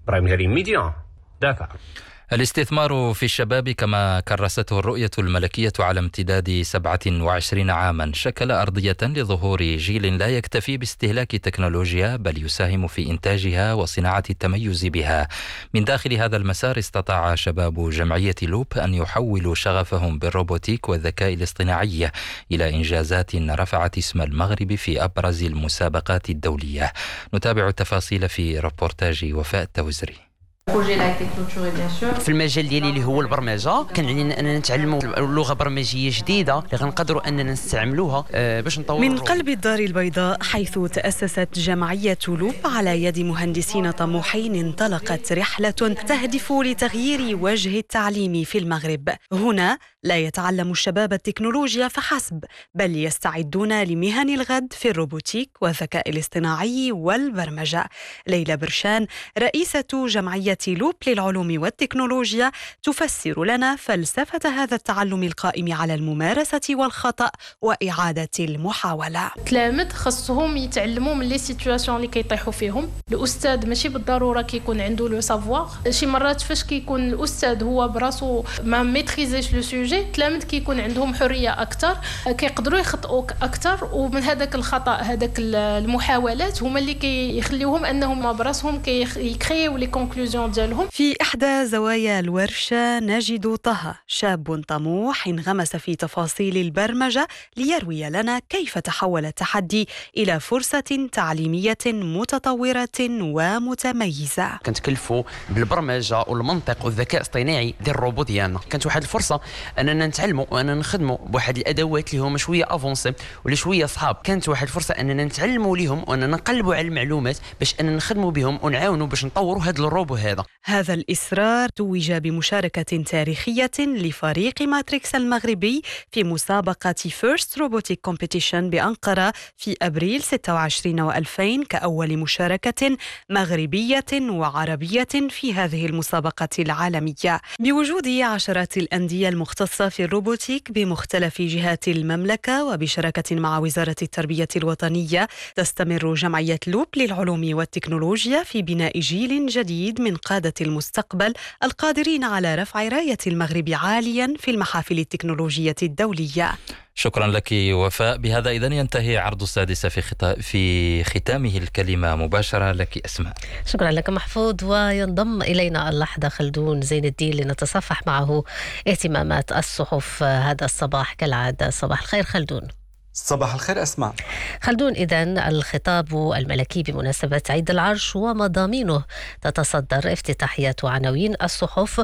Primary Media دافع. الاستثمار في الشباب كما كرسته الرؤية الملكية على امتداد 27 عاما شكل أرضية لظهور جيل لا يكتفي باستهلاك تكنولوجيا بل يساهم في إنتاجها وصناعة التميز بها. من داخل هذا المسار استطاع شباب جمعية لوب أن يحولوا شغفهم بالروبوتيك والذكاء الاصطناعي إلى إنجازات رفعت اسم المغرب في أبرز المسابقات الدولية. نتابع التفاصيل في ريبورتاج وفاء التوزري. في المجال ديالي اللي هو البرمجه كان علينا اننا نتعلموا لغه برمجيه جديده اللي غنقدروا اننا نستعملوها باش نطوروا. من قلب الدار البيضاء حيث تأسست جمعية لوب على يد مهندسين طموحين انطلقت رحلة تهدف لتغيير وجه التعليم في المغرب. هنا لا يتعلم الشباب التكنولوجيا فحسب بل يستعدون لمهن الغد في الروبوتيك والذكاء الاصطناعي والبرمجة. ليلى برشان رئيسة جمعية لوب للعلوم والتكنولوجيا تفسر لنا فلسفة هذا التعلم القائم على الممارسة والخطأ وإعادة المحاولة. تلامذ خصهم يتعلموا من لي سيتواسيون اللي كيطيحوا فيهم. الأستاذ ماشي بالضرورة كيكون عنده لو سافوار. شي مرات فاش كيكون الأستاذ هو براسو ما ميتريزيش لو سوجي التلامذ كيكون عندهم حرية أكثر كيقدروا يخطئوا أكثر ومن هذاك الخطأ هذاك المحاولات هما اللي كيخليوهم أنهم براسهم كيكريو لي كونكلوزيون ديالهم. في إحدى زوايا الورشة نجد طه شاب طموح انغمس في تفاصيل البرمجة ليروي لنا كيف تحول التحدي إلى فرصة تعليمية متطورة ومتميزة. كنتكلفوا بالبرمجة والمنطق والذكاء الاصطناعي ديال الروبوت ديالنا. كانت واحد الفرصة أننا نتعلموا وأننا نخدموا بواحد الأدوات اللي هما شوية افونسي ولا شوية صعاب. كانت واحد الفرصة أننا نتعلموا ليهم وأننا نقلبوا على المعلومات باش أننا نخدموا بهم ونعاونوا باش نطوروا هذا الروبو هذا. هذا الإصرار توج بمشاركة تاريخية لفريق ماتريكس المغربي في مسابقة فيرست روبوتيك كومبيتيشن بأنقرة في أبريل 26 و2000 كأول مشاركة مغربية وعربية في هذه المسابقة العالمية. بوجود عشرات الأندية المختصة في الروبوتيك بمختلف جهات المملكة وبشراكة مع وزارة التربية الوطنية تستمر جمعية لوب للعلوم والتكنولوجيا في بناء جيل جديد من قادة المستقبل القادرين على رفع راية المغرب عاليا في المحافل التكنولوجية الدولية. شكرا لك وفاء. بهذا إذن ينتهي عرض السادسة في ختامه الكلمة مباشرة لك أسماء. شكرا لك محفوظ. وينضم إلينا اللحظة خلدون زين الدين لنتصفح معه اهتمامات الصحف هذا الصباح كالعادة. صباح الخير خلدون. صباح الخير أسماء. خلدون، إذن الخطاب الملكي بمناسبة عيد العرش ومضامينه تتصدر افتتاحية عناوين الصحف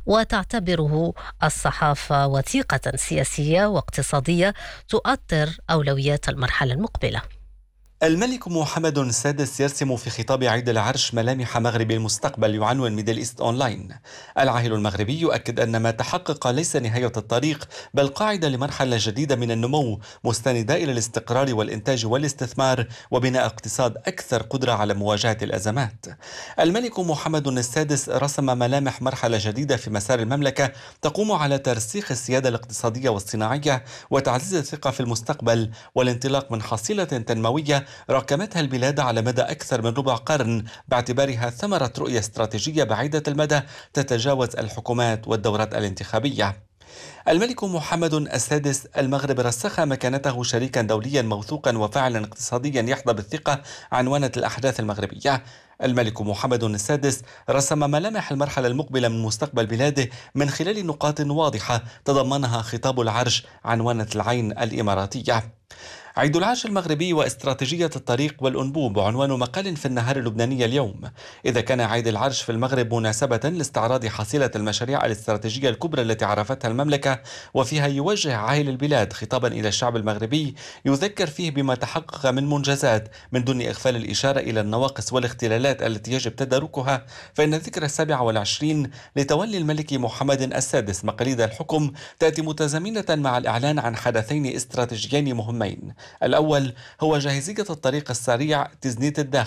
وتعتبره الصحافة وثيقة سياسية واقتصادية تؤطر أولويات المرحلة المقبلة. الملك محمد السادس يرسم في خطاب عيد العرش ملامح مغرب المستقبل يعنون ميدل إيست أونلاين. العاهل المغربي يؤكد أن ما تحقق ليس نهاية الطريق بل قاعدة لمرحلة جديدة من النمو مستندة إلى الاستقرار والإنتاج والاستثمار وبناء اقتصاد أكثر قدرة على مواجهة الأزمات. الملك محمد السادس رسم ملامح مرحلة جديدة في مسار المملكة تقوم على ترسيخ السيادة الاقتصادية والصناعية وتعزيز الثقة في المستقبل والانطلاق من حصيلة تنموية راكمتها البلاد على مدى أكثر من ربع قرن باعتبارها ثمرة رؤية استراتيجية بعيدة المدى تتجاوز الحكومات والدورات الانتخابية. الملك محمد السادس المغرب رسخ مكانته شريكا دوليا موثوقا وفاعلا اقتصاديا يحظى بالثقة عنوانة الأحداث المغربية. الملك محمد السادس رسم ملامح المرحلة المقبلة من مستقبل بلاده من خلال نقاط واضحة تضمنها خطاب العرش عنوانة العين الإماراتية. عيد العرش المغربي واستراتيجية الطريق والأنبوب عنوان مقال في النهار اللبناني اليوم. إذا كان عيد العرش في المغرب مناسبة لاستعراض حصيلة المشاريع الاستراتيجية الكبرى التي عرفتها المملكة وفيها يوجه عاهل البلاد خطابا إلى الشعب المغربي يذكر فيه بما تحقق من منجزات من دون إغفال الإشارة إلى النواقص والاختلالات التي يجب تداركها، فإن الذكرى 27 لتولي الملك محمد السادس مقاليد الحكم تأتي متزامنة مع الإعلان عن حدثين استراتيجيين مهمين. الأول هو جاهزية الطريق السريع تزنيت الداخلة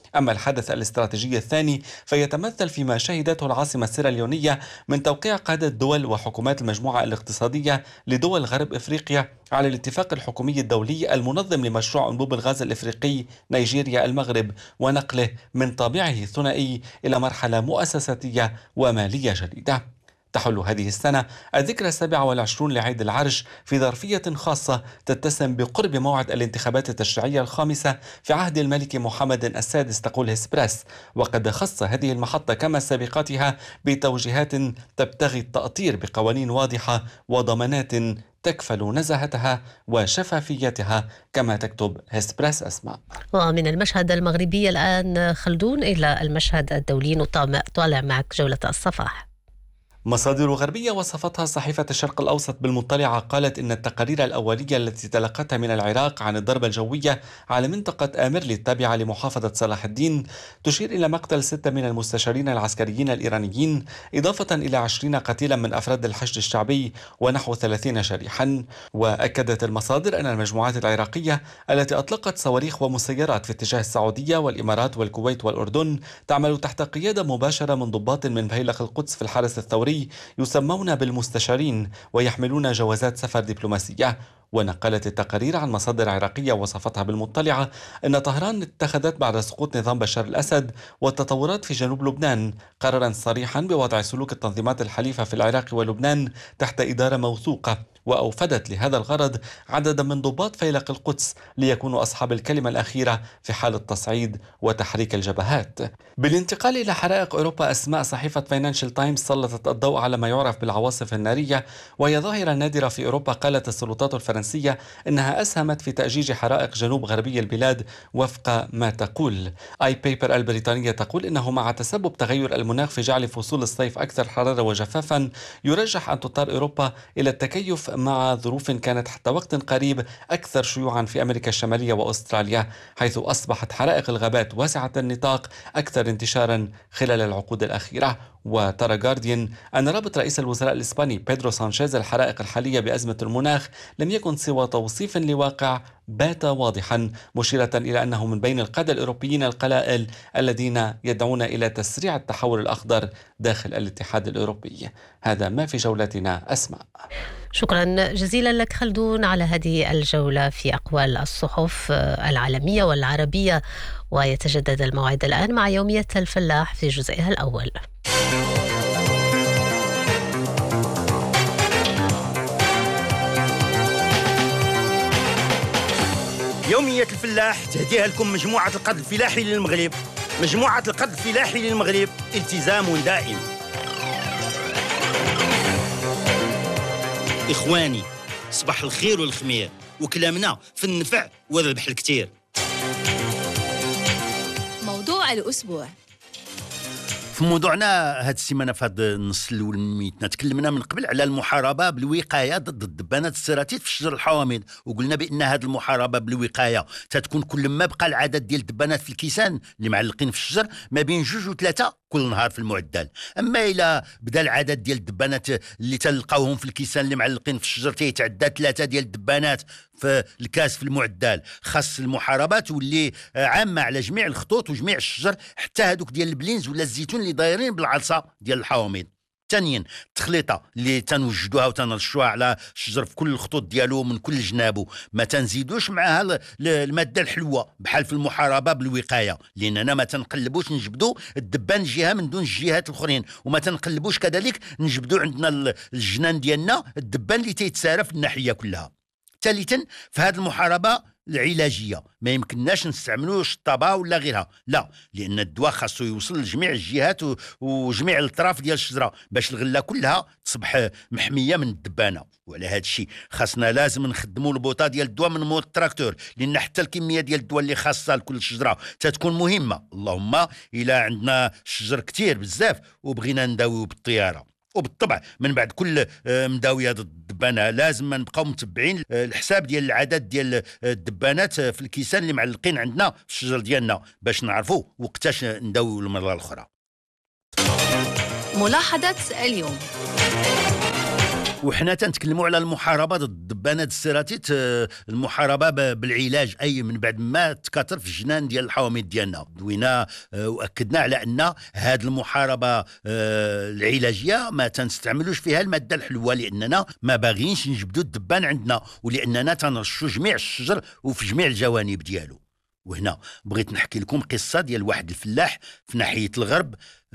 أما الحدث الاستراتيجي الثاني فيتمثل فيما شهدته العاصمة السيراليونية من توقيع قادة دول وحكومات المجموعة الاقتصادية لدول غرب إفريقيا على الاتفاق الحكومي الدولي المنظم لمشروع أنبوب الغاز الإفريقي نيجيريا المغرب، ونقله من طابعه الثنائي إلى مرحلة مؤسساتية ومالية جديدة. تحل هذه السنة الذكرى 27 لعيد العرش في ظرفية خاصة تتسم بقرب موعد الانتخابات التشريعية الخامسة في عهد الملك محمد السادس، تقول هسبريس، وقد خص هذه المحطة كما سابقاتها بتوجيهات تبتغي التأطير بقوانين واضحة وضمانات تكفل نزاهتها وشفافيتها كما تكتب هسبريس أسماء. ومن المشهد المغربي الآن خلدون إلى المشهد الدولي، نطالع معك جولة الصفاح. مصادر غربية وصفتها صحيفة الشرق الأوسط بالمطلعة قالت إن التقارير الأولية التي تلقتها من العراق عن الضربة الجوية على منطقة آمرلي التابعة لمحافظة صلاح الدين تشير إلى مقتل 6 من المستشارين العسكريين الإيرانيين، إضافة إلى 20 قتيلا من أفراد الحشد الشعبي ونحو 30 جريحا. وأكدت المصادر أن المجموعات العراقية التي أطلقت صواريخ ومسيرات في اتجاه السعودية والإمارات والكويت والأردن تعمل تحت قيادة مباشرة من ضباط من فيلق القدس في الحرس الثوري يسمون بالمستشارين ويحملون جوازات سفر دبلوماسية. ونقلت التقارير عن مصادر عراقية وصفتها بالمطلعة أن طهران اتخذت بعد سقوط نظام بشار الأسد والتطورات في جنوب لبنان قرارا صريحا بوضع سلوك التنظيمات الحليفة في العراق ولبنان تحت إدارة موثوقة، وأوفدت لهذا الغرض عددا من ضباط فيلق القدس ليكونوا أصحاب الكلمة الأخيرة في حال التصعيد وتحريك الجبهات. بالانتقال إلى حرائق أوروبا، أسماء صحيفة فاينانشال تايمز سلطت الضوء على ما يعرف بالعواصف النارية، وهي ظاهرة نادرة في أوروبا. قالت السلطات الفرنسية إنها أسهمت في تأجيج حرائق جنوب غربي البلاد وفق ما تقول. آي بيبر البريطانية تقول إنه مع تسبب تغير المناخ في جعل فصول الصيف أكثر حرارة وجفافا يرجح أن تضطر أوروبا إلى التكيف مع ظروف كانت حتى وقت قريب أكثر شيوعا في أمريكا الشمالية وأستراليا، حيث أصبحت حرائق الغابات واسعة النطاق أكثر انتشارا خلال العقود الأخيرة. وترى جارديان أن رابط رئيس الوزراء الإسباني بيدرو سانشيز الحرائق الحالية بأزمة المناخ لم يكن سوى توصيف لواقع بات واضحا، مشيرة إلى أنه من بين القادة الأوروبيين القلائل الذين يدعون إلى تسريع التحول الأخضر داخل الاتحاد الأوروبي. هذا ما في جولتنا. أسماء، شكرا جزيلا لك خلدون على هذه الجولة في أقوال الصحف العالمية والعربية. ويتجدد الموعد الآن مع يومية الفلاح في جزئها الأول. يومية الفلاح تهديها لكم مجموعة القرض الفلاحي للمغرب. مجموعة القرض الفلاحي للمغرب، التزام دائم. إخواني، صباح الخير والخمير، وكلامنا في النفع والربح الكتير. موضوع الأسبوع. في موضوعنا هاد السيمانه في هاد النص الاول من ميتنا تكلمنا من قبل على المحاربه بالوقايه ضد الدبانات السيراتيت في شجر الحوامض، وقلنا بان هاد المحاربه بالوقايه تتكون كل ما بقى العدد ديال الدبانات في الكيسان اللي معلقين في الشجر ما بين 2 و3 كل نهار في المعدل. اما الى بدا العدد ديال الدبانات اللي تلقاوهم في الكيسان اللي معلقين في الشجر تيتعدى 3 ديال الدبانات في الكاس في المعدل، خاص المحاربات واللي عامه على جميع الخطوط وجميع الشجر، حتى هذوك ديال البلينز ولا الزيتون اللي دايرين بالعلصه ديال الحوامض. ثانيا التخليطه اللي تنوجدوها وتنرشوها على الشجر في كل الخطوط ديالو من كل جنابه، ما تنزيدوش معها الماده الحلوه بحال في المحاربه بالوقايه، لاننا ما تنقلبوش نجبدوا الدبان جهه من دون الجهات الاخرين، وما تنقلبوش كذلك نجبدوا عندنا الجنان ديالنا الدبان اللي تيتسارى في الناحيه كلها. ثالثا في هذه المحاربه العلاجيه ما يمكنناش نستعملوا الشطابه ولا غيرها، لا، لان الدواء خاصو يوصل لجميع الجهات وجميع الاطراف ديال الشجره باش الغله كلها تصبح محميه من الدبانه. وعلى هذا الشيء خاصنا لازم نخدموا البوطه ديال الدواء من مول التراكتور، لان حتى الكميه ديال الدواء اللي خاصه لكل شجره تتكون مهمه، اللهم الا عندنا شجر كتير بزاف وبغينا نداويو بالطياره. وبالطبع من بعد كل مداويه ضد الدبانه لازم نبقاو متبعين الحساب ديال العدد ديال الدبانات في الكيسان اللي معلقين عندنا في الشجر ديالنا باش نعرفوا وقتاش نداويو المره الاخرى. ملاحظه اليوم. وحنا تنتكلموا على المحاربه ضد الدبانات السيراتيت، المحاربه بالعلاج، اي من بعد ما تكاثر في الجنان ديال الحواميد ديالنا. دوينا واكدنا على ان هذه المحاربه العلاجيه ما تنستعملوش فيها الماده الحلوه، لاننا ما باغيينش نجبدوا الدبان عندنا، ولاننا تنرشوا جميع الشجر وفي جميع الجوانب ديالو. وهنا بغيت نحكي لكم قصه ديال واحد الفلاح في ناحيه الغرب